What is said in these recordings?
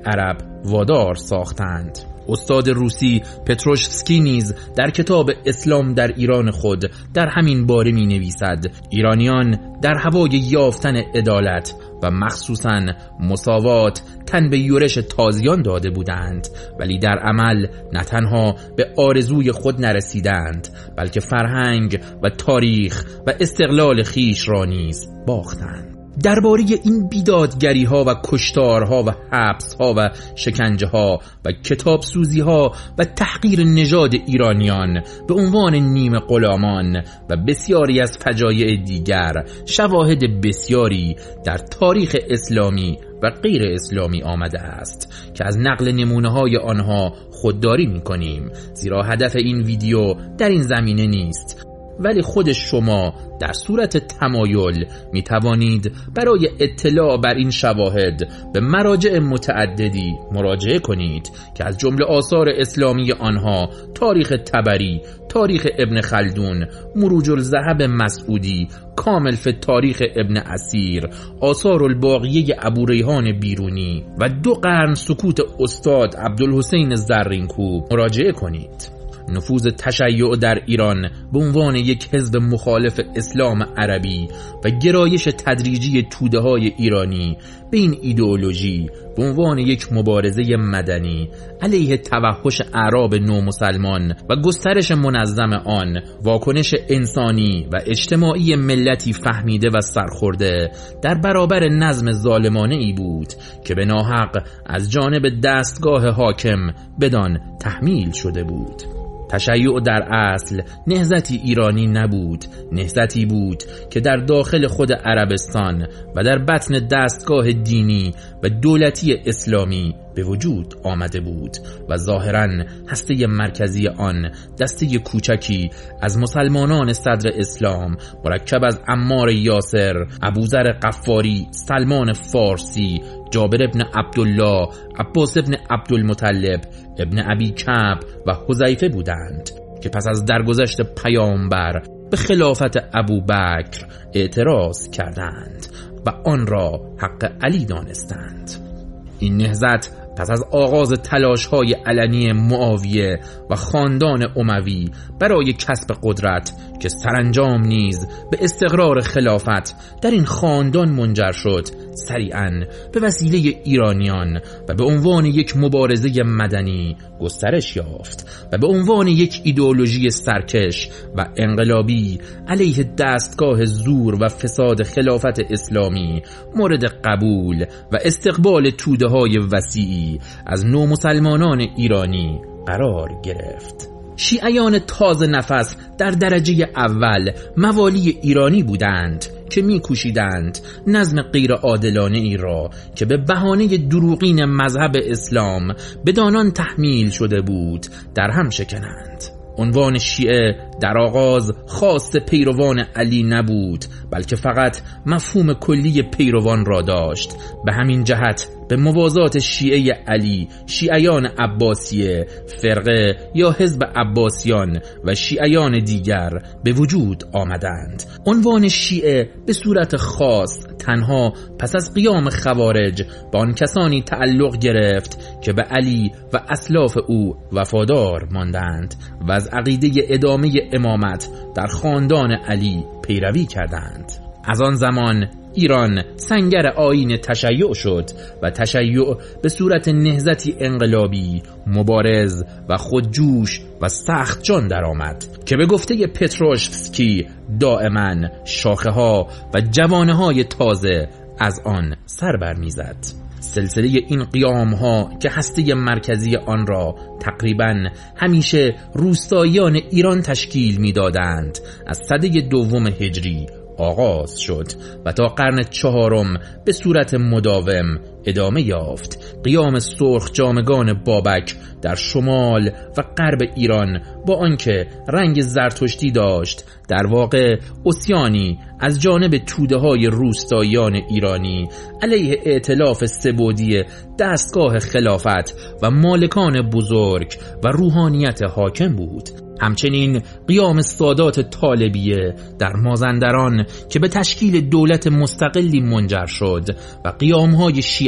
عرب وادار ساختند. استاد روسی پتروشفسکی نیز در کتاب اسلام در ایران خود در همین باره می نویسد ایرانیان در هوای یافتن عدالت و مخصوصاً مساوات تن به یورش تازیان داده بودند، ولی در عمل نه تنها به آرزوی خود نرسیدند بلکه فرهنگ و تاریخ و استقلال خیش را نیز باختند. درباره این بیدادگری ها و کشتارها و حبس ها و شکنجه ها و کتاب سوزی ها و تحقیر نژاد ایرانیان به عنوان نیمه غلامان و بسیاری از فجایع دیگر شواهد بسیاری در تاریخ اسلامی و غیر اسلامی آمده است که از نقل نمونه های آنها خودداری می کنیم، زیرا هدف این ویدیو در این زمینه نیست، ولی خود شما در صورت تمایل می توانید برای اطلاع بر این شواهد به مراجع متعددی مراجعه کنید که از جمله آثار اسلامی آنها تاریخ طبری، تاریخ ابن خلدون، مروج الذهب مسعودی، کامل فی تاریخ ابن اسیر، آثار الباقیه ابو ریحان بیرونی و 2 قرن سکوت استاد عبدالحسین زرینکوب مراجعه کنید. نفوذ تشیع در ایران به عنوان یک حزب مخالف اسلام عربی و گرایش تدریجی توده‌های ایرانی به این ایدئولوژی به عنوان یک مبارزه مدنی علیه توحش اعراب نومسلمان و گسترش منظم آن، واکنش انسانی و اجتماعی ملتی فهمیده و سرخورده در برابر نظم ظالمانه ای بود که به ناحق از جانب دستگاه حاکم بدان تحمیل شده بود. تشیع در اصل نهضتی ایرانی نبود، نهضتی بود که در داخل خود عربستان و در بطن دستگاه دینی و دولتی اسلامی به وجود آمده بود و ظاهراً هسته مرکزی آن دسته کوچکی از مسلمانان صدر اسلام مرکب از عمار یاسر، ابوذر غفاری، سلمان فارسی، جابر ابن عبدالله، عباس ابن عبدالمطلب، ابن ابی کعب و حذیفه بودند که پس از درگذشت پیامبر به خلافت ابوبکر اعتراض کردند و آن را حق علی دانستند. این نهضت پس از آغاز تلاش‌های علنی معاویه و خاندان اموی برای کسب قدرت که سرانجام نیز به استقرار خلافت در این خاندان منجر شد، سریعاً به وسیله ایرانیان و به عنوان یک مبارزه مدنی گسترش یافت و به عنوان یک ایدئولوژی سرکش و انقلابی علیه دستگاه زور و فساد خلافت اسلامی مورد قبول و استقبال توده‌های وسیعی از نومسلمانان ایرانی قرار گرفت. شیعیان تازه نفس در درجه اول موالی ایرانی بودند که می‌کوشیدند نظم غیر عادلانه ای را که به بهانه دروغین مذهب اسلام بدانان تحمیل شده بود در هم شکنند. عنوان شیعه در آغاز خاص پیروان علی نبود، بلکه فقط مفهوم کلی پیروان را داشت. به همین جهت به موازات شیعه علی، شیعیان عباسیه، فرقه یا حزب عباسیان و شیعیان دیگر به وجود آمدند. عنوان شیعه به صورت خاص تنها پس از قیام خوارج با آن کسانی تعلق گرفت که به علی و اسلاف او وفادار ماندند و از عقیده ادامه امامت در خاندان علی پیروی کردند. از آن زمان ایران سنگر آیین تشیع شد و تشیع به صورت نهضتی انقلابی، مبارز و خودجوش و سخت جان درآمد که به گفته پتروشفسکی دائما شاخه ها و جوانه های تازه از آن سر برمیزد. سلسله این قیام ها که هسته مرکزی آن را تقریبا همیشه روستاییان ایران تشکیل میدادند از سده 2 هجری آغاز شد و تا قرن 4 به صورت مداوم ادامه یافت. قیام سرخ جامگان بابک در شمال و غرب ایران با آنکه رنگ زرتشتی داشت، در واقع عصیانی از جانب توده‌های روستاییان ایرانی علیه ائتلاف سه‌بعدی دستگاه خلافت و مالکان بزرگ و روحانیت حاکم بود. همچنین قیام سادات طالبیه در مازندران که به تشکیل دولت مستقلی منجر شد و قیام‌های شیعه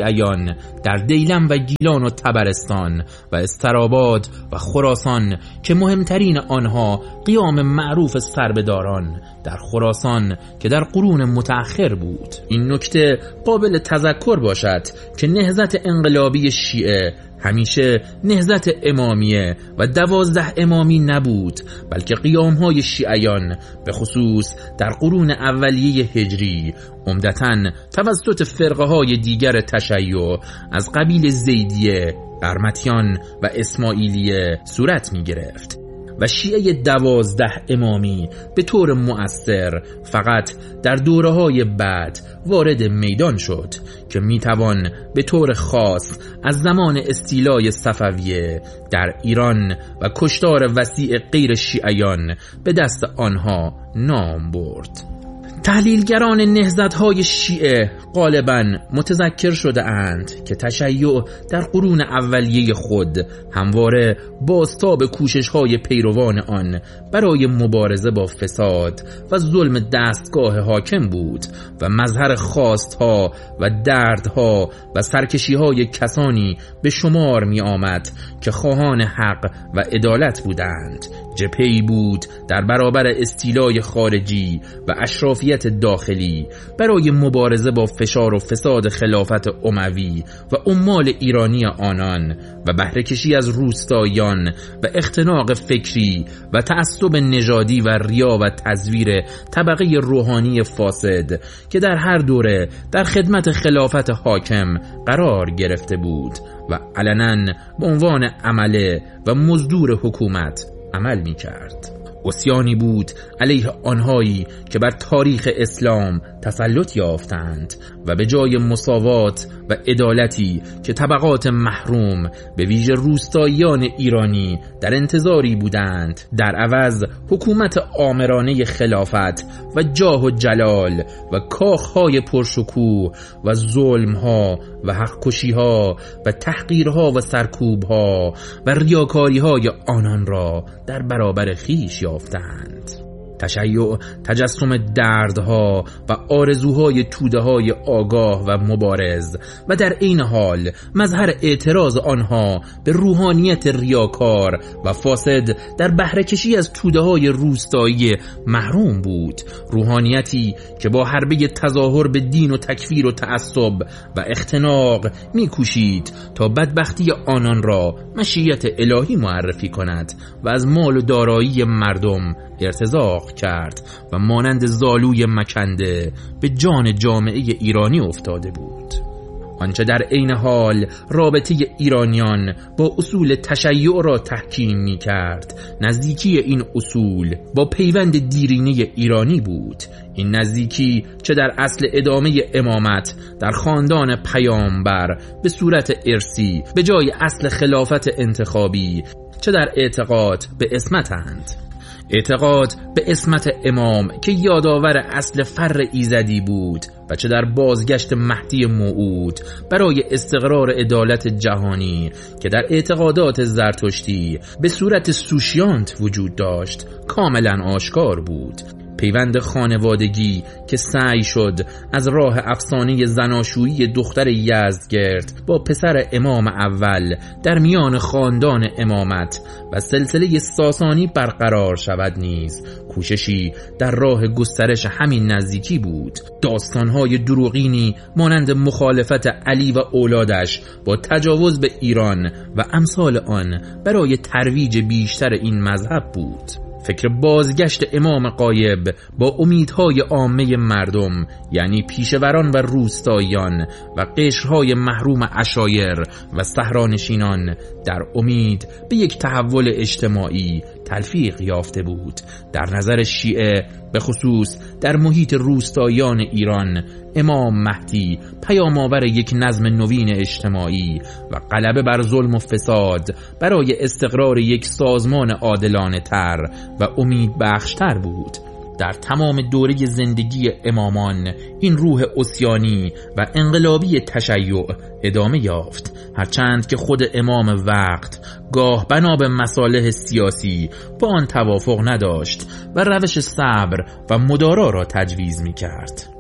شیعیان در دیلم و گیلان و طبرستان و استراباد و خراسان که مهمترین آنها قیام معروف سربداران در خراسان که در قرون متأخر بود. این نکته قابل تذکر باشد که نهضت انقلابی شیعه همیشه نهضت امامیه و 12 امامی نبود، بلکه قیام‌های شیعیان به خصوص در قرون اولیه هجری عمدتاً توسط فرقه‌های دیگر تشیع از قبیل زیدیه، قرمطیان و اسماعیلیه صورت می‌گرفت و شیعه 12 امامی به طور مؤثر فقط در دوره‌های بعد وارد میدان شد که میتوان به طور خاص از زمان استیلای صفویه در ایران و کشتار وسیع غیر شیعیان به دست آنها نام برد. تحلیلگران نهضت‌های شیعه غالباً متذکر شده اند که تشیع در قرون اولیه خود همواره بازتاب کوشش‌های پیروان آن برای مبارزه با فساد و ظلم دستگاه حاکم بود و مظهر خواستها و دردها و سرکشی‌های کسانی به شمار می آمد که خواهان حق و عدالت بودند. جبهه‌ای بود در برابر استیلای خارجی و اشرافیت داخلی برای مبارزه با فشار و فساد خلافت اموی و عمال ایرانی آنان و بهره‌کشی از روستاییان و اختناق فکری و تعصب نژادی و ریا و تزویر طبقه روحانی فاسد که در هر دوره در خدمت خلافت حاکم قرار گرفته بود و علناً به عنوان عمله و مزدور حکومت عمل می کرد. عصیانی بود علیه آنهایی که بر تاریخ اسلام تسلط یافتند و به جای مساوات و عدالتی که طبقات محروم به ویژه روستاییان ایرانی در انتظاری بودند، در عوض حکومت آمرانه خلافت و جاه و جلال و کاخهای پرشکوه و ظلمها و حق‌کشی‌ها و تحقیرها و سرکوبها و ریاکاری‌های آنان را در برابر خویش یافتند. تشیع تجسم دردها و آرزوهای توده‌های آگاه و مبارز و در عین حال مظهر اعتراض آنها به روحانیت ریاکار و فاسد در بهره‌کشی از توده‌های روستایی محروم بود، روحانیتی که با حربه تظاهر به دین و تکفیر و تعصب و اختناق می‌کوشید تا بدبختی آنان را مشیت الهی معرفی کند و از مال و دارایی مردم ارتزاق کرد و مانند زالوی مکنده به جان جامعه ایرانی افتاده بود. آنچه در عین حال رابطه ایرانیان با اصول تشیع را تحکیم می کرد، نزدیکی این اصول با پیوند دیرینه ایرانی بود. این نزدیکی چه در اصل ادامه امامت در خاندان پیامبر به صورت ارثی به جای اصل خلافت انتخابی، چه در اعتقاد به عصمتند. اعتقاد به عصمت امام که یادآور اصل فر ایزدی بود و چه در بازگشت مهدی موعود برای استقرار عدالت جهانی که در اعتقادات زرتشتی به صورت سوشیانت وجود داشت کاملا آشکار بود. پیوند خانوادگی که سعی شد از راه افسانه زناشویی دختر یزدگرد با پسر امام اول در میان خاندان امامت و سلسله ساسانی برقرار شود نیز کوششی در راه گسترش همین نزدیکی بود. داستانهای دروغینی مانند مخالفت علی و اولادش با تجاوز به ایران و امثال آن برای ترویج بیشتر این مذهب بود. فکر بازگشت امام غایب با امیدهای عامه مردم، یعنی پیشوران و روستاییان و قشرهای محروم عشایر و صحرانشینان، در امید به یک تحول اجتماعی تلفیق یافته بود. در نظر شیعه به خصوص در محیط روستاییان ایران، امام مهدی پیام‌آور یک نظم نوین اجتماعی و غلبه بر ظلم و فساد برای استقرار یک سازمان عادلانه تر و امید بخشتر بود. در تمام دوره زندگی امامان این روح عصیانی و انقلابی تشیع ادامه یافت، هرچند که خود امام وقت گاه بنا به مصالح سیاسی با آن توافق نداشت و روش صبر و مدارا را تجویز می کرد.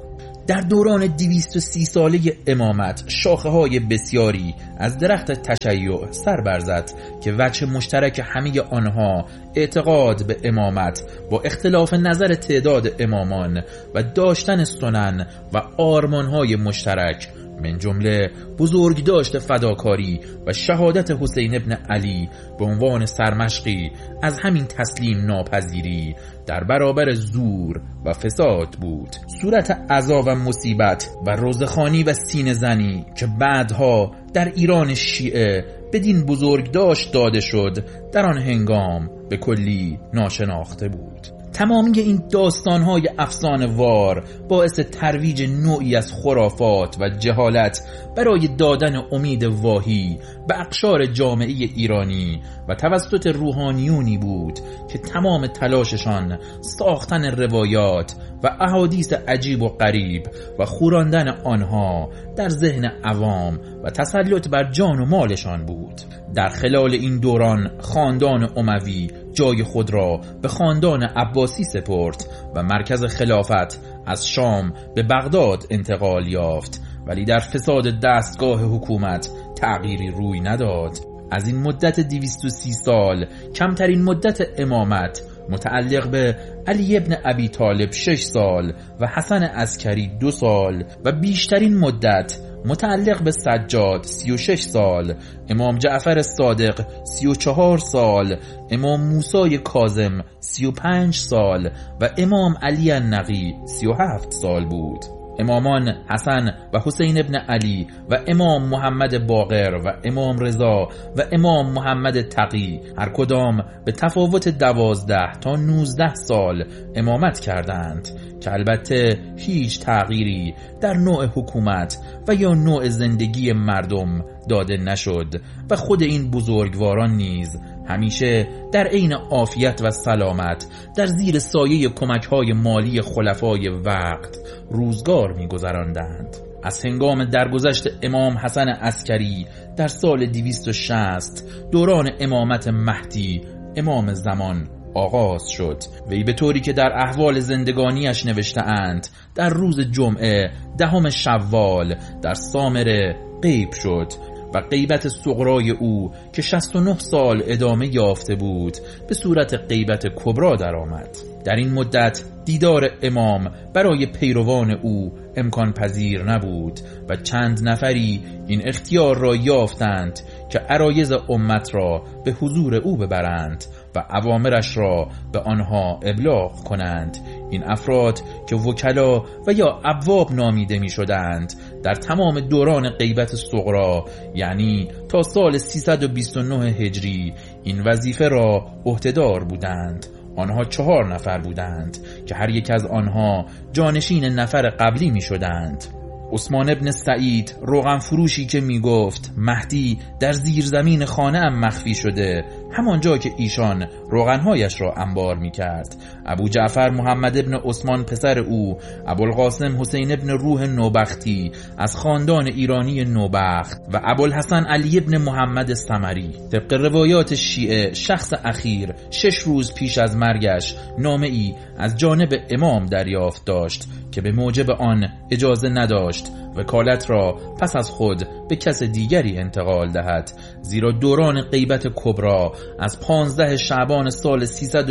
در دوران 230 ساله امامت شاخه های بسیاری از درخت تشیع سر برزد که وجه مشترک همه آنها اعتقاد به امامت با اختلاف نظر تعداد امامان و داشتن سنن و آرمانهای مشترک، من جمله بزرگداشت فداکاری و شهادت حسین ابن علی به عنوان سرمشقی از همین تسلیم ناپذیری در برابر زور و فساد بود. صورت عزا و مصیبت و روزخوانی و سینه زنی که بعدها در ایران شیعه بدین بزرگداشت داده شد در آن هنگام به کلی ناشناخته بود. تمامی این داستان‌های افسانه‌وار باعث ترویج نوعی از خرافات و جهالت برای دادن امید واهی به اقشار جامعه ایرانی و توسط روحانیونی بود که تمام تلاششان ساختن روایات و احادیث عجیب و غریب و خوراندن آنها در ذهن عوام و تسلط بر جان و مالشان بود. در خلال این دوران خاندان اموی جای خود را به خاندان عباسی سپرد و مرکز خلافت از شام به بغداد انتقال یافت، ولی در فساد دستگاه حکومت تغییری روی نداد. از این مدت 230 سال کمترین مدت امامت متعلق به علی ابن ابی طالب 6 سال و حسن عسکری 2 سال و بیشترین مدت متعلق به سجاد 36 سال، امام جعفر صادق 34 سال، امام موسی کاظم 35 سال و امام علی النقی 37 سال بود. امامان حسن و حسین ابن علی و امام محمد باقر و امام رضا و امام محمد تقی هر کدام به تفاوت 12 تا 19 سال امامت کردند که البته هیچ تغییری در نوع حکومت و یا نوع زندگی مردم داده نشد و خود این بزرگواران نیز همیشه در عین عافیت و سلامت در زیر سایه کمک‌های مالی خلفای وقت روزگار می‌گذراندند. از هنگام درگذشت امام حسن عسکری در سال 260 دوران امامت مهدی امام زمان آغاز شد. وی به طوری که در احوال زندگانیش نوشته اند در روز جمعه 10 شوال در سامره غیب شد و غیبت صغرای او که 69 سال ادامه یافته بود به صورت غیبت کبرا درآمد. در این مدت دیدار امام برای پیروان او امکان پذیر نبود و چند نفری این اختیار را یافتند که عرایض امت را به حضور او ببرند و اوامرش را به آنها ابلاغ کنند. این افراد که وکلا و یا ابواب نامیده می شدند در تمام دوران غیبت صغرا، یعنی تا سال 329 هجری، این وظیفه را عهده‌دار بودند. آنها 4 نفر بودند که هر یک از آنها جانشین نفر قبلی می شدند. عثمان ابن سعید روغن فروشی که می گفت مهدی در زیر زمین خانه ام مخفی شده، همانجا که ایشان روغنهایش را انبار می کرد. ابو جعفر محمد ابن عثمان پسر او، ابوالقاسم حسین ابن روح نوبختی از خاندان ایرانی نوبخت و ابوالحسن علی ابن محمد سمری. طبق روایات شیعه شخص اخیر 6 روز پیش از مرگش نامه ای از جانب امام دریافت داشت که به موجب آن اجازه نداشت وکالت را پس از خود به کس دیگری انتقال دهد، زیرا دوران غیبت کبرا از 15 شعبان سال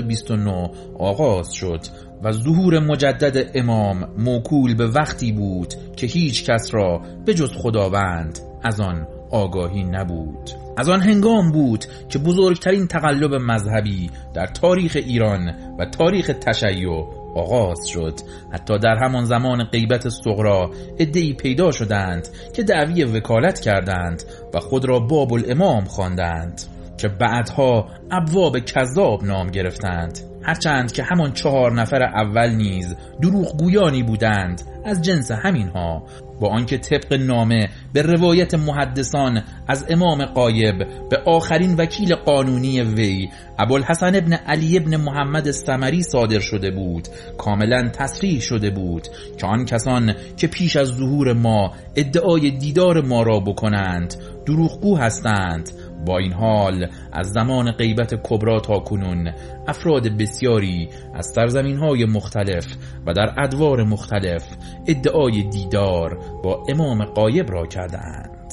329 آغاز شد و ظهور مجدد امام موکول به وقتی بود که هیچ کس را به جز خداوند از آن آگاهی نبود. از آن هنگام بود که بزرگترین تقلب مذهبی در تاریخ ایران و تاریخ تشیع آغاز شد. حتی در همان زمان غیبت صغرا عده‌ای پیدا شدند که دعوی وکالت کردند و خود را باب الامام خواندند که بعدها ابواب کذاب نام گرفتند، هرچند که همان 4 نفر اول نیز دروغگویانی بودند از جنس همینها، با آنکه طبق نامه به روایت محدثان از امام غایب به آخرین وکیل قانونی وی ابوالحسن ابن علی ابن محمد سمری صادر شده بود، کاملا تصریح شده بود که آن کسان که پیش از ظهور ما ادعای دیدار ما را بکنند دروغگو هستند با این حال از زمان غیبت کبری تا کنون افراد بسیاری از سرزمین‌های مختلف و در ادوار مختلف ادعای دیدار با امام غایب را کردند.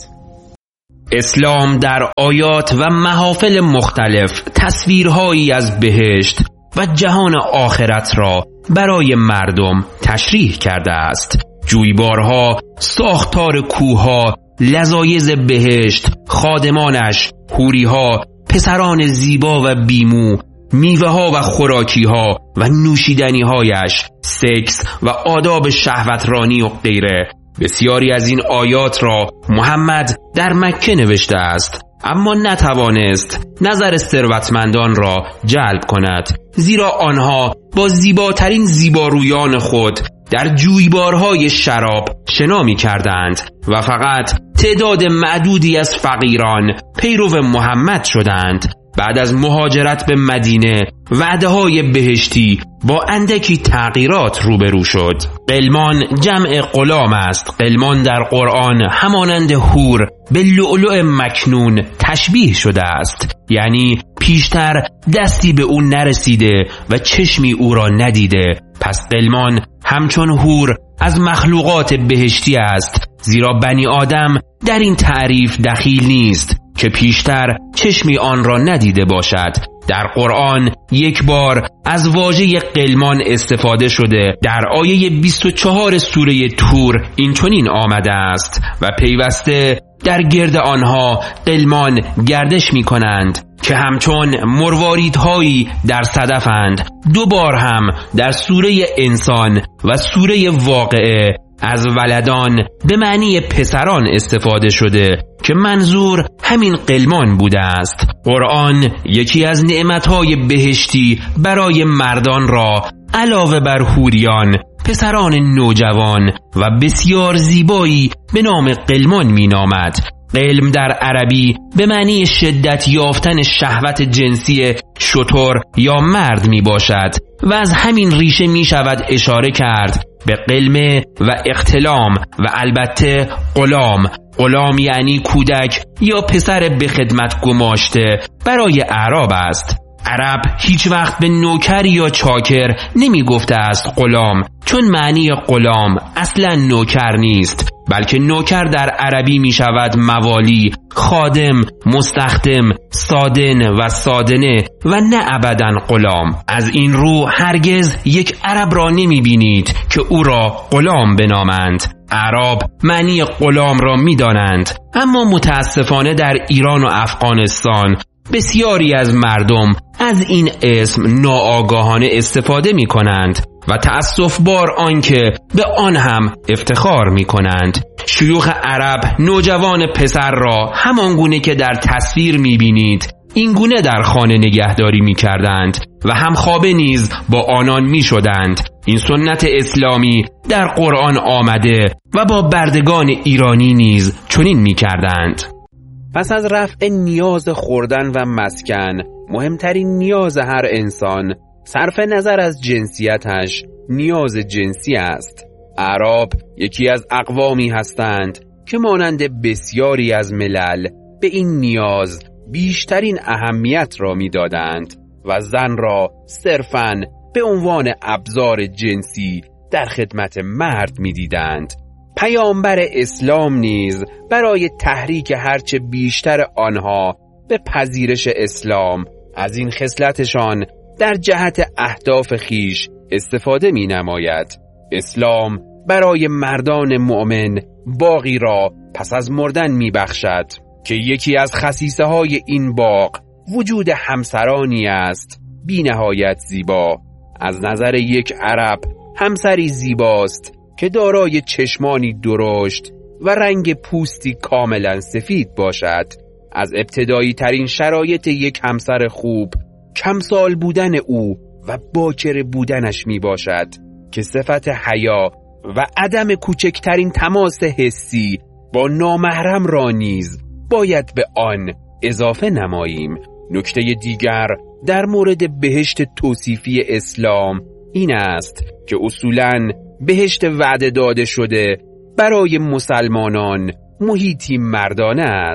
اسلام در آیات و محافل مختلف تصویرهایی از بهشت و جهان آخرت را برای مردم تشریح کرده است. جویبارها، ساختار کوهها، لذایذ بهشت، خادمانش، حوریها، پسران زیبا و بیمو، میوه ها و خوراکی ها و نوشیدنی هایش، سکس و آداب شهوترانی و غیره. بسیاری از این آیات را محمد در مکه نوشته است، اما نتوانست نظر ثروتمندان را جلب کند، زیرا آنها با زیباترین زیبارویان خود در جویبارهای شراب شنا می کردند و فقط تعداد معدودی از فقیران پیرو محمد شدند. بعد از مهاجرت به مدینه وعده‌های بهشتی با اندکی تغییرات روبرو شد. غلمان جمع غلام است. غلمان در قرآن همانند حور به لؤلؤ مکنون تشبیه شده است، یعنی پیشتر دستی به او نرسیده و چشمی او را ندیده. پس غلمان همچون حور از مخلوقات بهشتی است، زیرا بنی آدم در این تعریف دخیل نیست که پیشتر چشمی آن را ندیده باشد. در قرآن یک بار از واژه غلمان استفاده شده. در آیه 24 سوره طور این چنین آمده است: و پیوسته در گرد آنها غلمان گردش می کنند که همچون مرواریدهایی در صدفند. دو بار هم در سوره انسان و سوره واقعه از ولدان به معنی پسران استفاده شده که منظور همین غلمان بوده است. قرآن یکی از نعمتهای بهشتی برای مردان را علاوه بر حوریان، پسران نوجوان و بسیار زیبایی به نام غلمان می نامد. غلم در عربی به معنی شدت یافتن شهوت جنسی شتر یا مرد می باشد و از همین ریشه می شود اشاره کرد به قلمه و اختلام و البته غلام. غلام یعنی کودک یا پسر به خدمت گماشته برای اعراب است. عرب هیچ وقت به نوکر یا چاکر نمی گفته است غلام، چون معنی غلام اصلا نوکر نیست، بلکه نوکر در عربی می شود موالی، خادم، مستخدم، سادن و سادنه و نه ابداً غلام. از این رو هرگز یک عرب را نمی بینید که او را غلام بنامند. اعراب معنی غلام را می دانند، اما متاسفانه در ایران و افغانستان بسیاری از مردم از این اسم ناآگاهانه استفاده می کنند و تأسف بار آنکه به آن هم افتخار می کنند. شیوخ عرب نوجوان پسر را همان گونه که در تصویر می بینید این گونه در خانه نگهداری می کردند و همخوابه نیز با آنان می شدند. این سنت اسلامی در قرآن آمده و با بردگان ایرانی نیز چنین می کردند. پس از رفع نیاز خوردن و مسکن، مهمترین نیاز هر انسان صرف نظر از جنسیتش نیاز جنسی است. اعراب یکی از اقوامی هستند که مانند بسیاری از ملل به این نیاز بیشترین اهمیت را می‌دادند و زن را صرفاً به عنوان ابزار جنسی در خدمت مرد می‌دیدند. پیامبر اسلام نیز برای تحریک هرچه بیشتر آنها به پذیرش اسلام از این خصلتشان در جهت اهداف خیش استفاده می نماید. اسلام برای مردان مؤمن باغی را پس از مردن می بخشد که یکی از خصیصه های این باغ وجود همسرانی است بی نهایت زیبا. از نظر یک عرب همسری زیباست که دارای چشمانی درشت و رنگ پوستی کاملا سفید باشد. از ابتدایی ترین شرایط یک همسر خوب کم سال بودن او و باکر بودنش می باشد که صفت حیا و عدم کوچکترین تماس حسی با نامحرم را نیز باید به آن اضافه نماییم. نکته دیگر در مورد بهشت توصیفی اسلام این است که اصولاً بهشت وعده داده شده برای مسلمانان محیطی مردانه است،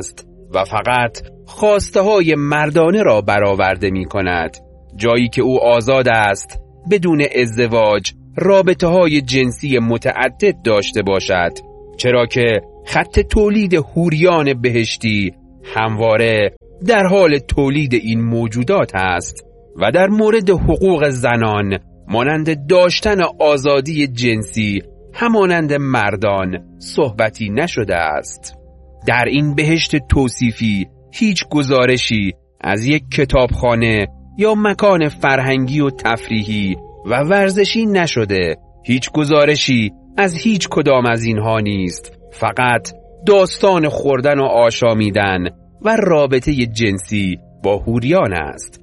و فقط خواسته های مردانه را برآورده می کند، جایی که او آزاد است بدون ازدواج رابطه های جنسی متعدد داشته باشد، چرا که خط تولید حوریان بهشتی همواره در حال تولید این موجودات است و در مورد حقوق زنان مانند داشتن آزادی جنسی همانند مردان صحبتی نشده است. در این بهشت توصیفی هیچ گزارشی از یک کتابخانه یا مکان فرهنگی و تفریحی و ورزشی نشده. هیچ گزارشی از هیچ کدام از اینها نیست. فقط داستان خوردن و آشامیدن و رابطه جنسی با حوریان است.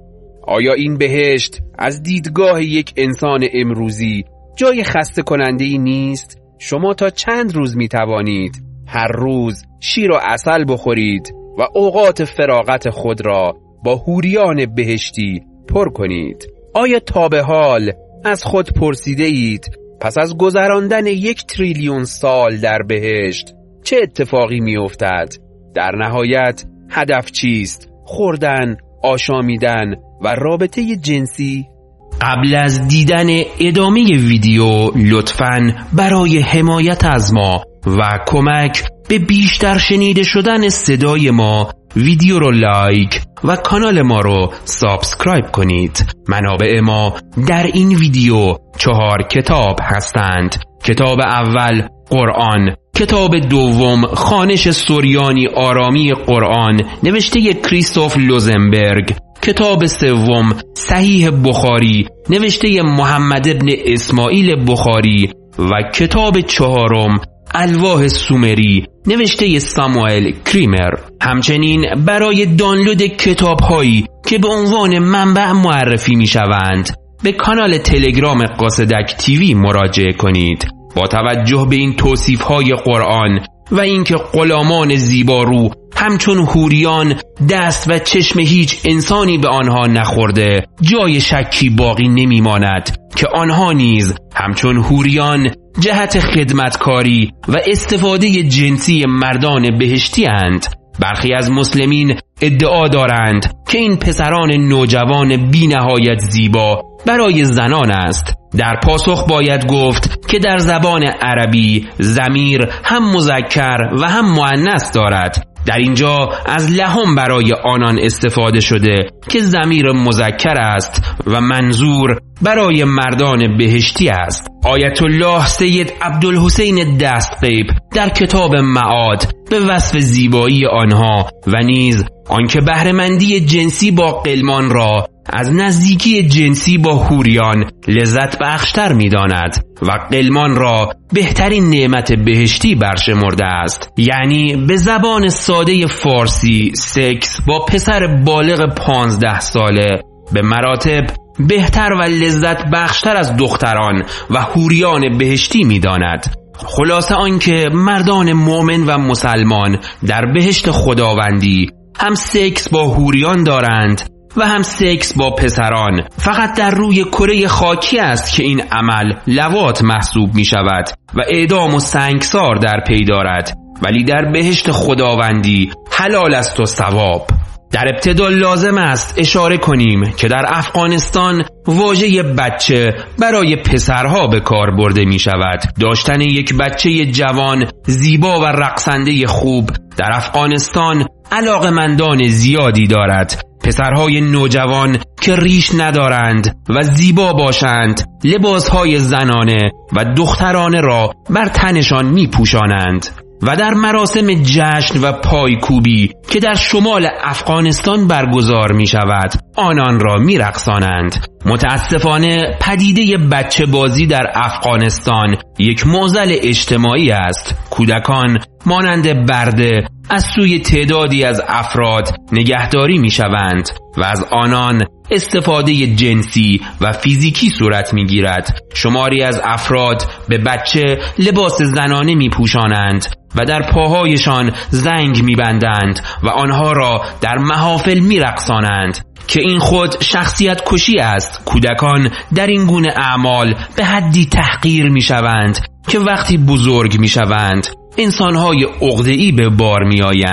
آیا این بهشت از دیدگاه یک انسان امروزی جای خسته کننده‌ای نیست؟ شما تا چند روز می توانید هر روز شیر و عسل بخورید و اوقات فراغت خود را با حوریان بهشتی پر کنید؟ آیا تا به حال از خود پرسیده اید پس از گذراندن 1 تریلیون سال در بهشت چه اتفاقی می افتد؟ در نهایت هدف چیست؟ خوردن، آشامیدن و رابطه جنسی؟ قبل از دیدن ادامه ویدیو لطفاً برای حمایت از ما و کمک به بیشتر شنیده شدن صدای ما ویدیو رو لایک و کانال ما رو سابسکرایب کنید. منابع ما در این ویدیو 4 کتاب هستند. کتاب اول قرآن، کتاب دوم خوانش سوریانی آرامی قرآن نوشته کریستوف لوزنبرگ، کتاب سوم صحیح بخاری نوشته محمد ابن اسماعیل بخاری و کتاب چهارم الواح سومری نوشته ساموئل کریمر. همچنین برای دانلود کتاب‌هایی که به عنوان منبع معرفی می‌شوند به کانال تلگرام قاصدک تیوی مراجعه کنید. با توجه به این توصیف‌های قرآن و اینکه غلامان زیبارو همچون حوریان دست و چشم هیچ انسانی به آنها نخورده، جای شکی باقی نمی‌ماند که آنها نیز همچون حوریان جهت خدمتکاری و استفاده جنسی مردان بهشتی اند. برخی از مسلمین ادعا دارند که این پسران نوجوان بی نهایت زیبا برای زنان است. در پاسخ باید گفت که در زبان عربی ضمیر هم مذکر و هم مؤنث دارد. در اینجا از لحم برای آنان استفاده شده که ضمیر مذکر است و منظور برای مردان بهشتی است. آیت الله سید عبدالحسین دستغیب در کتاب معاد به وصف زیبایی آنها و نیز آنکه بهره‌مندی جنسی با غلمان را از نزدیکی جنسی با حوریان لذت بخشتر می‌داند و غلمان را بهترین نعمت بهشتی برشمرده است. یعنی به زبان ساده فارسی سکس با پسر بالغ 15 ساله به مراتب بهتر و لذت بخشتر از دختران و حوریان بهشتی می‌داند. خلاصه آنکه مردان مؤمن و مسلمان در بهشت خداوندی هم سکس با حوریان دارند و هم سکس با پسران. فقط در روی کره خاکی است که این عمل لواط محسوب می شود و اعدام و سنگسار در پی دارد، ولی در بهشت خداوندی حلال است و ثواب. در ابتدا لازم است اشاره کنیم که در افغانستان واژه بچه برای پسرها به کار برده می شود. داشتن یک بچه جوان زیبا و رقصنده خوب در افغانستان علاقمندان زیادی دارد. پسرهای نوجوان که ریش ندارند و زیبا باشند لباسهای زنانه و دخترانه را بر تنشان می پوشانند و در مراسم جشن و پایکوبی که در شمال افغانستان برگزار می شود آنان را می رقصانند. متاسفانه پدیده بچه بازی در افغانستان یک معضل اجتماعی است. کودکان مانند برده از سوی تعدادی از افراد نگهداری می شوند و از آنان استفاده جنسی و فیزیکی صورت می گیرد. شماری از افراد به بچه لباس زنانه می پوشانند و در پاهایشان زنگ می بندند و آنها را در محافل می رقصانند که این خود شخصیت کشی است. کودکان در این گونه اعمال به حدی تحقیر می شوند که وقتی بزرگ می شوند انسانهای عقده‌ای به بار می آیند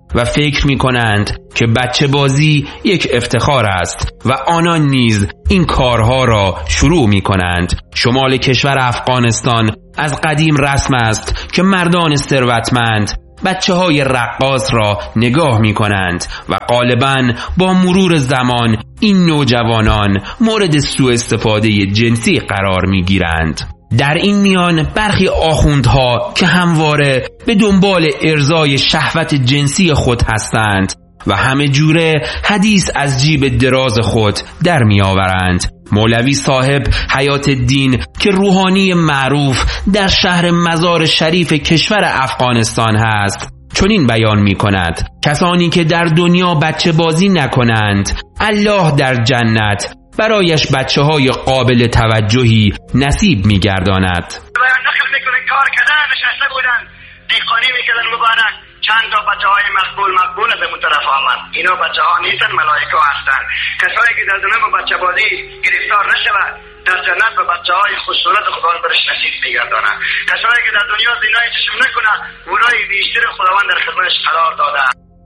و فکر می کنند که بچه بازی یک افتخار است و آنان نیز این کارها را شروع می کنند. شمال کشور افغانستان از قدیم رسم است که مردان ثروتمند بچه های رقاص را نگاه می کنند و غالباً با مرور زمان این نوجوانان مورد سوء استفاده جنسی قرار می گیرند. در این میان برخی آخوندها که همواره به دنبال ارضای شهوت جنسی خود هستند و همه جوره حدیث از جیب دراز خود در می آورند. مولوی صاحب حیات الدین که روحانی معروف در شهر مزار شریف کشور افغانستان هست چنین بیان می کند: کسانی که در دنیا بچه بازی نکنند الله در جنت برایش بچه های قابل توجهی نصیب می گرداند. نخل میکنه کار کردن نشسته بودن دیقانی میکردن مبارک چند تا بچه های مقبول به اون طرف آمد. اینا بچه ها نیستن، ملائکه هستن. کسایی که در دنیا با بچه بازی گرفتار نشود در جنت به بچه های خوشصورت خداوند برش نصیب میگردانند. کسایی که در دنیا زینای چشم نکنن اونای بیشتر خداوند در خدمتش قرار داده.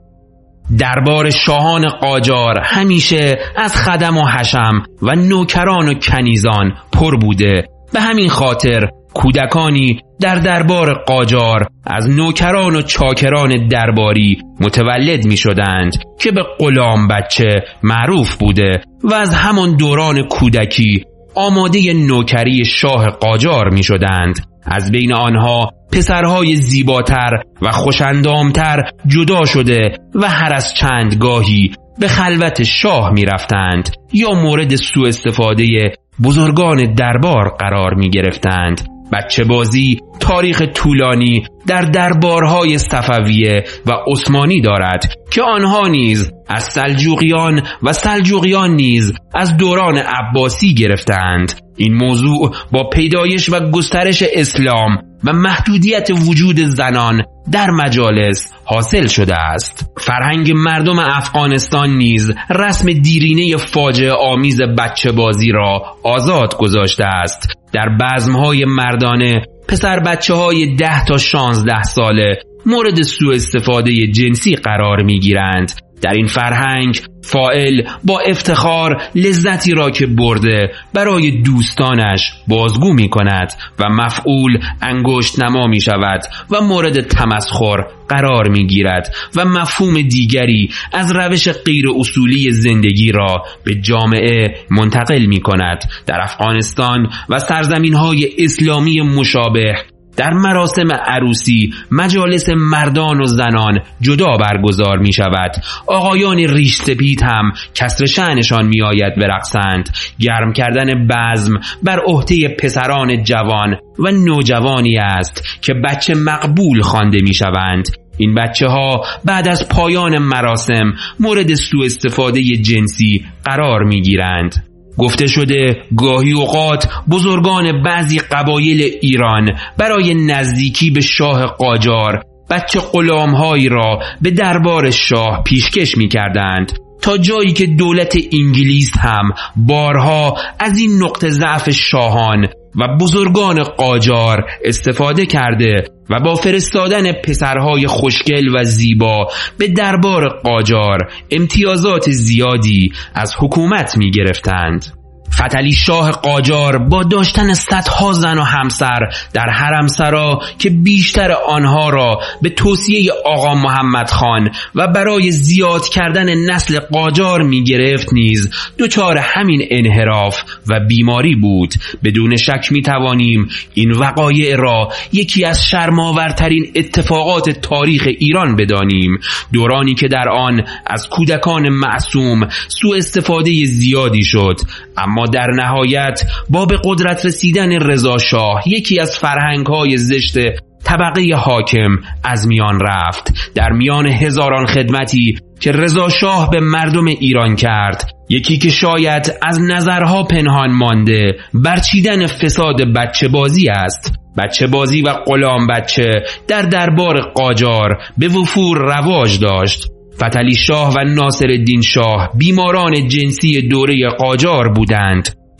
دربار شاهان قاجار همیشه از خدم و حشم و نوکران و کنیزان پر بوده. به همین خاطر کودکانی در دربار قاجار از نوکران و چاکران درباری متولد می شدند که به غلام بچه معروف بوده و از همان دوران کودکی آماده نوکری شاه قاجار می شدند. از بین آنها پسرهای زیباتر و خوشندامتر جدا شده و هر از چند گاهی به خلوت شاه می رفتند یا مورد سوء استفاده بزرگان دربار قرار می گرفتند. بچه بازی تاریخ طولانی در دربارهای صفویه و عثمانی دارد که آنها نیز از سلجوقیان و سلجوقیان نیز از دوران عباسی گرفتند. این موضوع با پیدایش و گسترش اسلام و محدودیت وجود زنان در مجالس حاصل شده است. فرهنگ مردم افغانستان نیز رسم دیرینه فاجعه آمیز بچه بازی را آزاد گذاشته است. در بزمهای مردانه پسر بچه های 10 تا 16 ساله مورد سوء استفاده جنسی قرار می گیرند. در این فرهنگ فاعل با افتخار لذتی را که برده برای دوستانش بازگو می کند و مفعول انگشت نما می شود و مورد تمسخر قرار می گیرد و مفهوم دیگری از روش غیر اصولی زندگی را به جامعه منتقل می کند. در افغانستان و سرزمین‌های اسلامی مشابه در مراسم عروسی مجالس مردان و زنان جدا برگزار می شود. آقایان ریش سپید هم کسر شأنشان می آید برقصند. گرم کردن بزم بر عهده پسران جوان و نوجوانی است که بچه مقبول خوانده می شوند. این بچه ها بعد از پایان مراسم مورد سوء استفاده جنسی قرار می گیرند. گفته شده گاهی اوقات بزرگان بعضی قبایل ایران برای نزدیکی به شاه قاجار بچه غلام‌هایی را به دربار شاه پیشکش می‌کردند، تا جایی که دولت انگلیس هم بارها از این نقطه ضعف شاهان و بزرگان قاجار استفاده کرده و با فرستادن پسرهای خوشگل و زیبا به دربار قاجار امتیازات زیادی از حکومت می گرفتند. فتحعلی شاه قاجار با داشتن صدها زن و همسر در حرمسرا که بیشتر آنها را به توصیه آقا محمد خان و برای زیاد کردن نسل قاجار می گرفت نیز دچار همین انحراف و بیماری بود. بدون شک می توانیم این وقایع را یکی از شرم‌آورترین اتفاقات تاریخ ایران بدانیم، دورانی که در آن از کودکان معصوم سوء استفاده زیادی شد، اما در نهایت با به قدرت رسیدن رضا شاه یکی از فرهنگ‌های زشت طبقه حاکم از میان رفت. در میان هزاران خدمتی که رضا شاه به مردم ایران کرد، یکی که شاید از نظرها پنهان مانده برچیدن فساد بچه بازی است. بچه بازی و غلام بچه در دربار قاجار به وفور رواج داشت. فتحعلی شاه و ناصرالدین شاه بیماران جنسی دوره قاجار بودند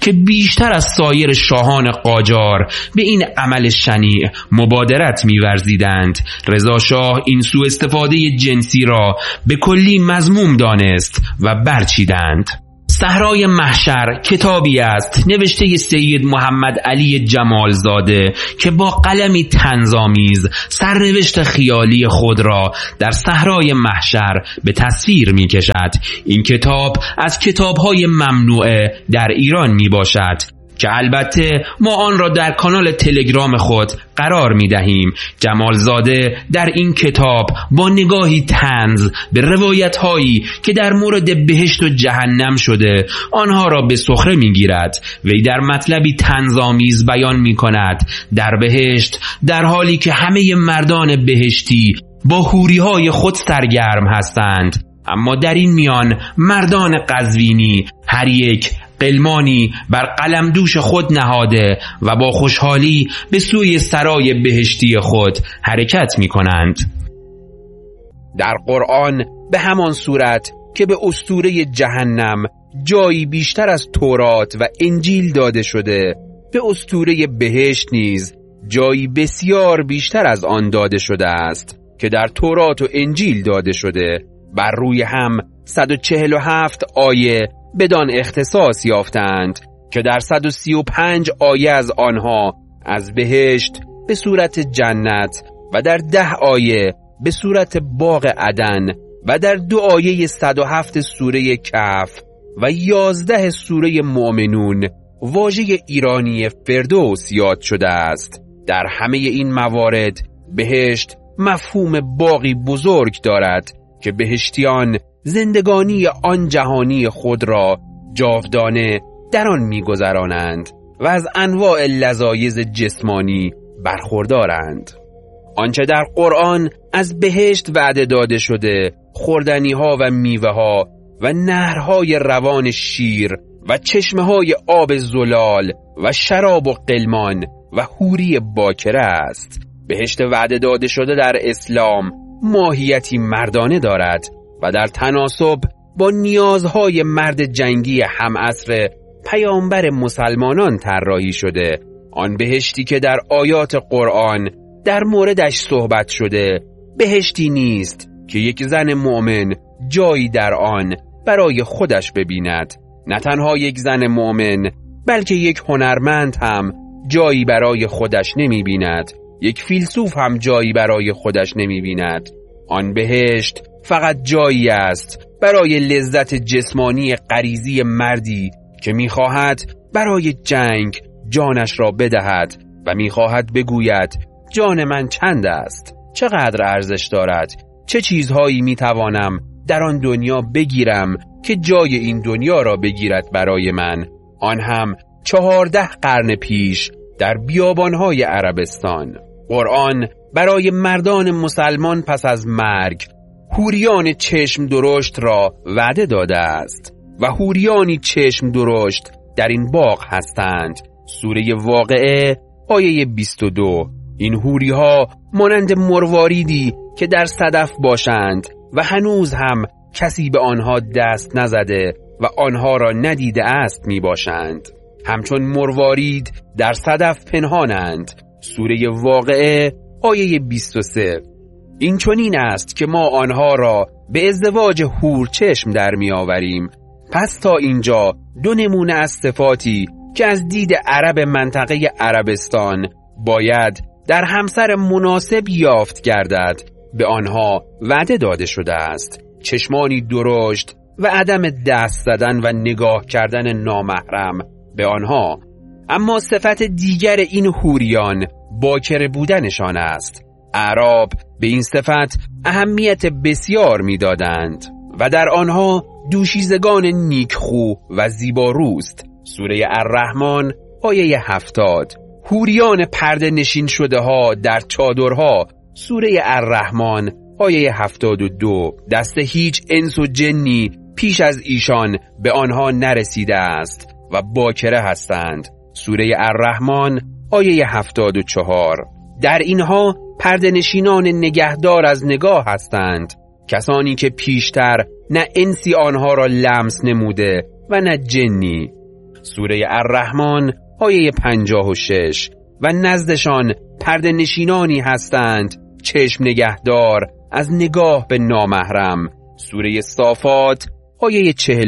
که بیشتر از سایر شاهان قاجار به این عمل شنیع مبادرت می‌ورزیدند، رضا شاه این سوء استفاده جنسی را به کلی مذموم دانست و برچیدند. صحرای محشر کتابی است نوشته سید محمد علی جمالزاده که با قلمی طنزآمیز سرنوشت خیالی خود را در صحرای محشر به تصویر می کشد. این کتاب از کتاب‌های ممنوعه در ایران می باشد که البته ما آن را در کانال تلگرام خود قرار می دهیم. جمالزاده در این کتاب با نگاهی طنز به روایت هایی که در مورد بهشت و جهنم شده آنها را به سخره می گیرد. وی در مطلبی طنزآمیز بیان می کند در بهشت در حالی که همه مردان بهشتی با حوری های خود سرگرم هستند، اما در این میان مردان قزوینی هر یک قلمانی بر قلم دوش خود نهاده و با خوشحالی به سوی سرای بهشتی خود حرکت می کنند. در قرآن به همان صورت که به اسطوره جهنم جایی بیشتر از تورات و انجیل داده شده، به اسطوره بهشت نیز جایی بسیار بیشتر از آن داده شده است که در تورات و انجیل داده شده. بر روی هم 147 آیه بدان اختصاص یافتند که در 135 آیه از آنها از بهشت به صورت جنت و در 10 آیه به صورت باغ عدن و در 2 آیه 107 سوره کهف و 11 سوره مؤمنون واژه ایرانی فردوس یاد شده است. در همه این موارد بهشت مفهوم باغی بزرگ دارد که بهشتیان زندگانی آن جهانی خود را جاودانه در آن می‌گذرانند و از انواع لذایذ جسمانی برخوردارند. آنچه در قرآن از بهشت وعده داده شده، خوردنی‌ها و میوه‌ها و نهرهای روان شیر و چشمه‌های آب زلال و شراب و قلمان و حوری باکره است. بهشت وعده داده شده در اسلام ماهیتی مردانه دارد و در تناسب با نیازهای مرد جنگی همعصر پیامبر مسلمانان طراحی شده. آن بهشتی که در آیات قرآن در موردش صحبت شده بهشتی نیست که یک زن مؤمن جایی در آن برای خودش ببیند. نه تنها یک زن مؤمن بلکه یک هنرمند هم جایی برای خودش نمی بیند، یک فیلسوف هم جایی برای خودش نمی بیند. آن بهشت فقط جایی است برای لذت جسمانی غریزی مردی که می‌خواهد برای جنگ جانش را بدهد و می‌خواهد بگوید جان من چند است، چقدر ارزش دارد، چه چیزهایی می‌توانم در آن دنیا بگیرم که جای این دنیا را بگیرد برای من، آن هم 14 قرن پیش در بیابان‌های عربستان. قرآن برای مردان مسلمان پس از مرگ حوریان چشم درشت را وعده داده است و حوریانی چشم درشت در این باغ هستند. سوره واقعه آیه 22. این حوری‌ها مانند مرواریدی که در صدف باشند و هنوز هم کسی به آنها دست نزده و آنها را ندیده است می باشند. همچون مروارید در صدف پنهانند. سوره واقعه آیه 23. این چنین است که ما آنها را به ازدواج حور چشم در می آوریم. پس تا اینجا 2 نمونه از صفاتی که از دید عرب منطقه عربستان باید در همسر مناسب یافت گردد به آنها وعده داده شده است: چشمانی درشت و عدم دست زدن و نگاه کردن نامحرم به آنها. اما صفت دیگر این حوریان باکره بودنشان است. اعراب به این صفت اهمیت بسیار می‌دادند و در آنها دوشیزگان نیکخو و زیباروست. سوره الرحمن آیه 70. حوریان پرده نشین شده ها در چادرها. سوره الرحمن آیه 72. دست هیچ انس و جنی پیش از ایشان به آنها نرسیده است و باکره هستند. سوره الرحمن آیه 74. در اینها پرده نشینان نگهدار از نگاه هستند، کسانی که پیشتر نه انسی آنها را لمس نموده و نه جنی. سوره الرحمن آیه 56 و نزدشان پرده نشینانی هستند چشم نگهدار از نگاه به نامحرم. سوره صافات آیه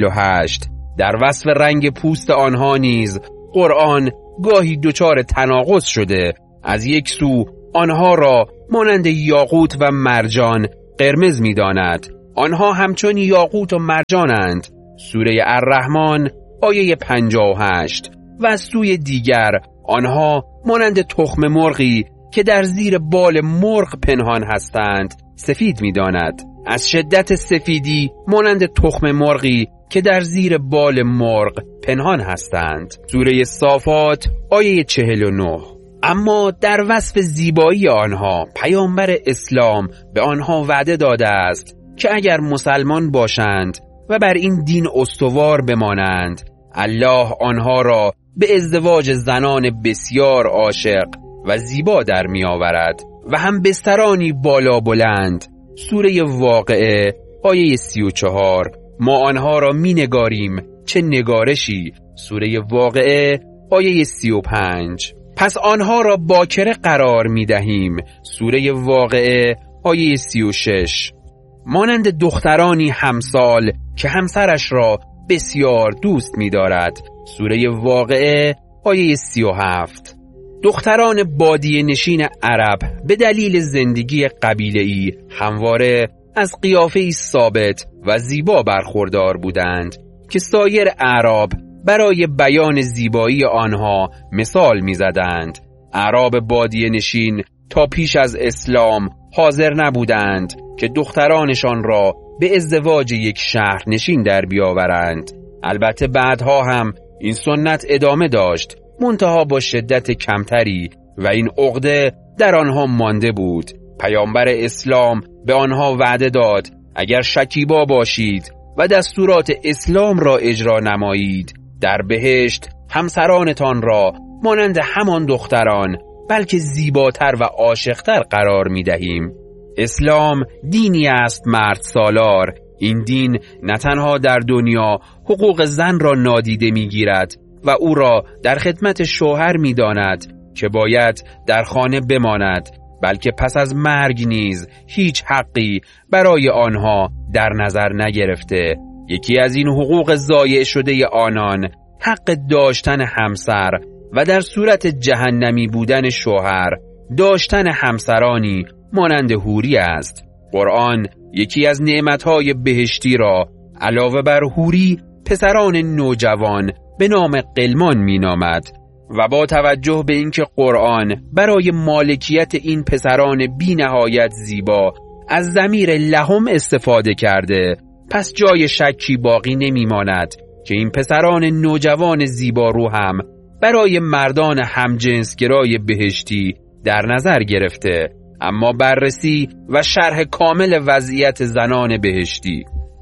48. در وصف رنگ پوست آنها نیز قرآن گاهی دچار تناقض شده. از یک سو آنها را مانند یاقوت و مرجان قرمز می داند. آنها همچون یاقوت و مرجانند. سوره الرحمن آیه 58. و از سوی دیگر آنها مانند تخم مرغی که در زیر بال مرغ پنهان هستند سفید می داند. از شدت سفیدی مانند تخم مرغی که در زیر بال مرغ پنهان هستند. سوره صافات آیه 49. اما در وصف زیبایی آنها پیامبر اسلام به آنها وعده داده است که اگر مسلمان باشند و بر این دین استوار بمانند الله آنها را به ازدواج زنان بسیار عاشق و زیبا در می آورد و هم بسترانی بالا بلند. سوره واقعه آیه 34. ما آنها را می نگاریم چه نگارشی. سوره واقعه آیه 35. پس آنها را باکره قرار می دهیم. سوره واقعه آیه 36. مانند دخترانی همسال که همسرش را بسیار دوست می دارد. سوره واقعه آیه 37. دختران بادیه نشین عرب به دلیل زندگی قبیله‌ای همواره از قیافه‌ای ثابت و زیبا برخوردار بودند که سایر اعراب برای بیان زیبایی آنها مثال می‌زدند. اعراب بادیه نشین تا پیش از اسلام حاضر نبودند که دخترانشان را به ازدواج یک شهر نشین در بیاورند. البته بعدها هم این سنت ادامه داشت، منتها با شدت کمتری، و این عقده در آنها مانده بود. پیامبر اسلام به آنها وعده داد اگر شکیبا باشید و دستورات اسلام را اجرا نمایید در بهشت همسرانتان را مانند همان دختران بلکه زیباتر و عاشقتر قرار می دهیم. اسلام دینی است مرد سالار. این دین نه تنها در دنیا حقوق زن را نادیده می گیرد و او را در خدمت شوهر می داند که باید در خانه بماند، بلکه پس از مرگ نیز هیچ حقی برای آنها در نظر نگرفته. یکی از این حقوق ضایع شده آنان حق داشتن همسر و در صورت جهنمی بودن شوهر داشتن همسرانی مانند حوری است. قرآن یکی از نعمتهای بهشتی را علاوه بر حوری پسران نوجوان به نام غلمان می نامد و با توجه به اینکه قرآن برای مالکیت این پسران بی نهایت زیبا از ضمیر لهم استفاده کرده، پس جای شکی باقی نمی ماند که این پسران نوجوان زیبا رو هم برای مردان همجنسگرای بهشتی در نظر گرفته. اما بررسی و شرح کامل وضعیت زنان بهشتی.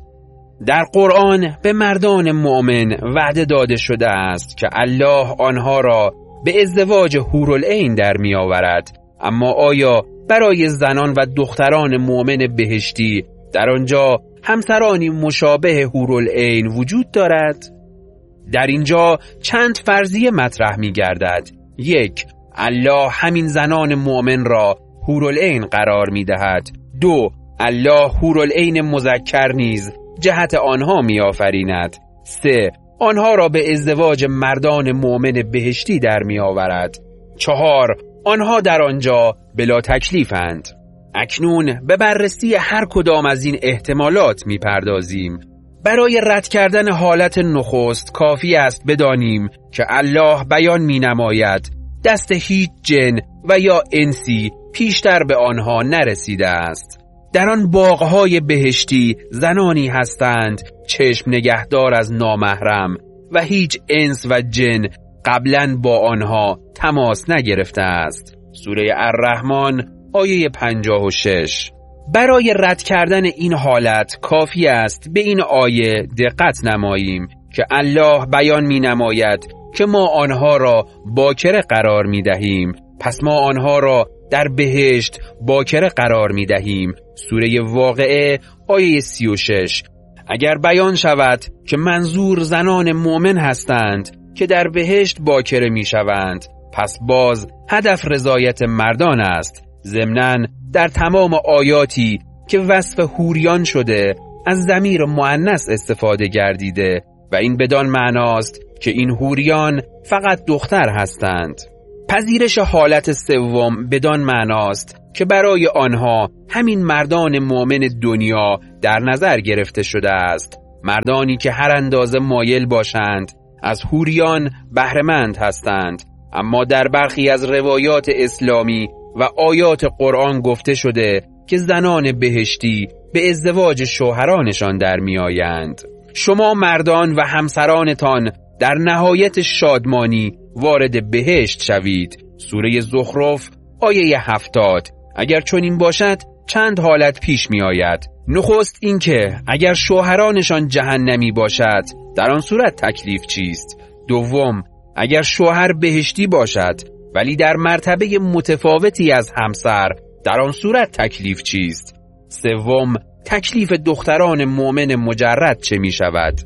در قرآن به مردان مؤمن وعده داده شده است که الله آنها را به ازدواج حورالعین در می آورد. اما آیا برای زنان و دختران مؤمن بهشتی در آنجا همسرانی مشابه حورالعین وجود دارد؟ در اینجا چند فرضیه مطرح می گردد. 1. الله همین زنان مؤمن را حورالعین قرار می دهد. 2. الله حورالعین مذکر نیز جهت آنها می آفریند. 3. آنها را به ازدواج مردان مؤمن بهشتی در می آورد. 4. آنها در آنجا بلا تکلیفند. اکنون به بررسی هر کدام از این احتمالات می پردازیم. برای رد کردن حالت نخست کافی است بدانیم که الله بیان می نماید دست هیچ جن و یا انسی پیشتر به آنها نرسیده است. در آن باغهای بهشتی زنانی هستند چشم نگهدار از نامحرم و هیچ انس و جن قبلا با آنها تماس نگرفته است. سوره الرحمن آیه 56. برای رد کردن این حالت کافی است به این آیه دقت نماییم که الله بیان می نماید که ما آنها را باکره قرار می دهیم، پس ما آنها را در بهشت باکره قرار می دهیم. سوره واقعه آیه 36. اگر بیان شود که منظور زنان مؤمن هستند که در بهشت باکره می شوند. پس باز هدف رضایت مردان است. ضمناً در تمام آیاتی که وصف حوریان شده از ضمیر مؤنث استفاده گردیده و این بدان معناست که این حوریان فقط دختر هستند. پذیرش حالت سوم بدان معناست که برای آنها همین مردان مؤمن دنیا در نظر گرفته شده است. مردانی که هر اندازه مایل باشند از حوریان بهره‌مند هستند، اما در برخی از روایات اسلامی و آیات قرآن گفته شده که زنان بهشتی به ازدواج شوهرانشان در می آیند. شما مردان و همسرانتان در نهایت شادمانی وارد بهشت شوید. سوره زخرف آیه 70. اگر چنین باشد چند حالت پیش می آید. نخست این که اگر شوهرانشان جهنمی باشد در آن صورت تکلیف چیست؟ دوم، اگر شوهر بهشتی باشد ولی در مرتبه متفاوتی از همسر در آن صورت تکلیف چیست؟ سوم، تکلیف دختران مؤمن مجرد چه می شود؟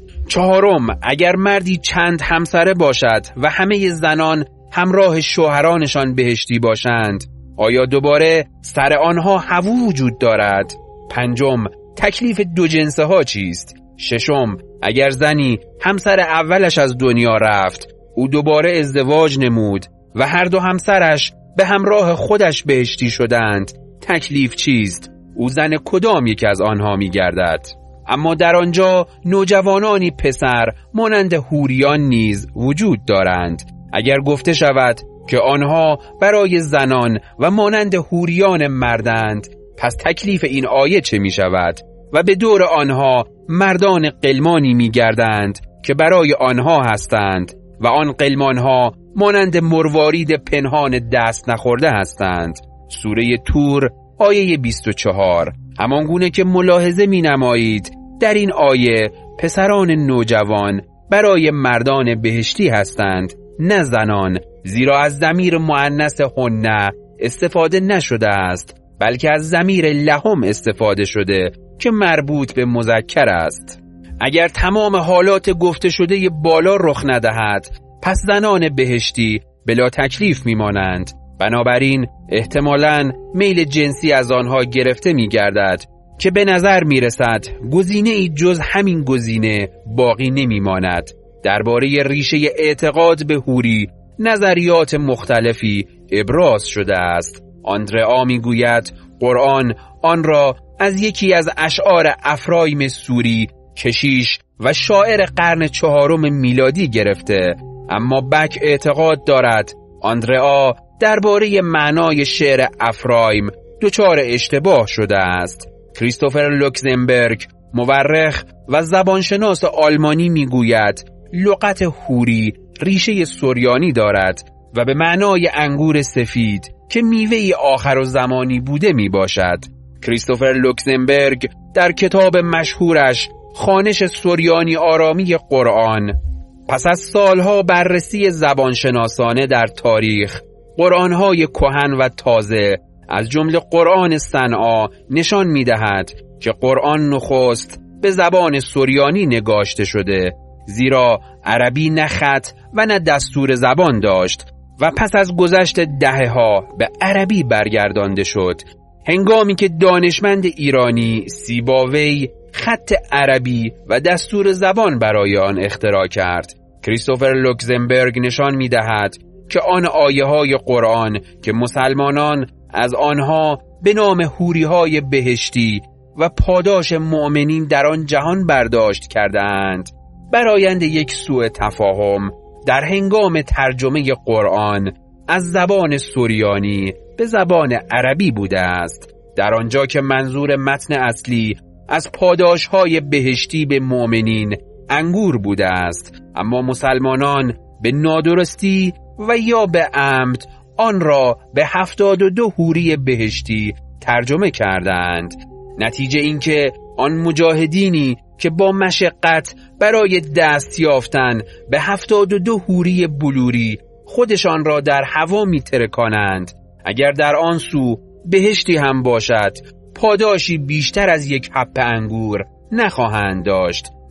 چهارم، اگر مردی چند همسره باشد و همه زنان همراه شوهرانشان بهشتی باشند، آیا دوباره سر آنها هوو وجود دارد؟ پنجم، تکلیف دو جنسه ها چیست؟ ششم، اگر زنی همسر اولش از دنیا رفت، او دوباره ازدواج نمود و هر دو همسرش به همراه خودش بهشتی شدند، تکلیف چیست؟ او زن کدام یک از آنها می گردد؟ اما در آنجا نوجوانانی پسر مانند حوریان نیز وجود دارند. اگر گفته شود که آنها برای زنان و مانند حوریان مردند، پس تکلیف این آیه چه می شود؟ و به دور آنها مردان قلمانی می گردند که برای آنها هستند و آن قلمانها مانند مروارید پنهان دست نخورده هستند. سوره تور آیه 24. همانگونه که ملاحظه می نمایید در این آیه پسران نوجوان برای مردان بهشتی هستند نه زنان، زیرا از ضمیر مؤنث هن استفاده نشده است بلکه از ضمیر لهم استفاده شده که مربوط به مذکر است. اگر تمام حالات گفته شده بالا رخ ندهد پس زنان بهشتی بلا تکلیف میمانند. بنابراین احتمالاً میل جنسی از آنها گرفته میگردد که به نظر میرسد گزینه ای جز همین گزینه باقی نمیماند. درباره ریشه اعتقاد به حوری نظریات مختلفی ابراز شده است. آندرئا میگوید قرآن آن را از یکی از اشعار افرایم سوری، کشیش و شاعر قرن 4 میلادی گرفته، اما بک اعتقاد دارد آندرئا درباره معنای شعر افرایم دچار اشتباه شده است. کریستوفر لوکزنبرگ مورخ و زبانشناس آلمانی میگوید لغت حوری ریشه سریانی دارد و به معنای انگور سفید که میوه آخر زمانی بوده می باشد. کریستوفر لوکزنبرگ در کتاب مشهورش خوانش سریانی آرامی قرآن پس از سالها بررسی زبانشناسانه در تاریخ قرآنهای کهن و تازه از جمله قرآن صنعا نشان می دهد که قرآن نخست به زبان سریانی نگاشته شده، زیرا عربی نه خط و نه دستور زبان داشت و پس از گذشت دهه‌ها به عربی برگردانده شد. هنگامی که دانشمند ایرانی سیباوی خط عربی و دستور زبان برای آن اختراع کرد، کریستوفر لوکزنبرگ نشان می دهد که آن آیه های قرآن که مسلمانان از آنها به نام حوری‌های بهشتی و پاداش مؤمنین در آن جهان برداشت کردند، برآیند یک سوء تفاهم در هنگام ترجمه قرآن از زبان سریانی به زبان عربی بوده است، در آنجا که منظور متن اصلی از پاداش‌های بهشتی به مؤمنین انگور بوده است، اما مسلمانان به نادرستی و یا به عمد آن را به 72 حوری بهشتی ترجمه کردند. نتیجه این که آن مجاهدینی که با مشقت برای دست یافتن به 72 حوری بلوری خودشان را در هوا می ترکانند، اگر در آن سو بهشتی هم باشد پاداشی بیشتر از یک حب انگور نخواهند داشت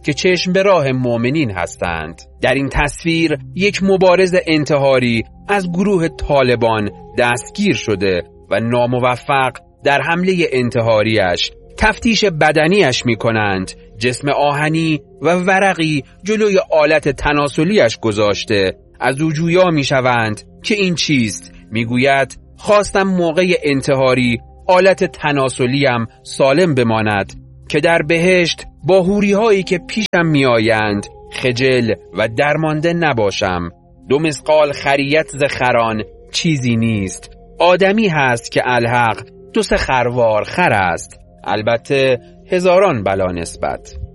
که چشم به راه مؤمنین هستند. در این تصویر یک مبارز انتحاری از گروه طالبان دستگیر شده و ناموفق در حمله انتحاریش تفتیش بدنیش می کنند. جسم آهنی و ورقی جلوی آلت تناسلیش گذاشته. از او جویا می شوند که این چیست؟ می گوید خواستم موقع انتحاری آلت تناسلیم سالم بماند که در بهشت با حوری هایی که پیشم می آیند خجل و درمانده نباشم. 2 مثقال خریت ز خران چیزی نیست. آدمی هست که الحق 2 خروار خر است. البته هزاران بلا نسبت.